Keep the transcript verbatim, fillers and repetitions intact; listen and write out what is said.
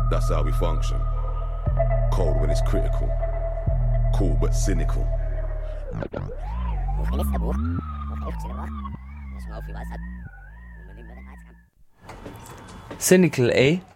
That's how we function. Cold when it's critical. Cool but cynical. Cynical, ey.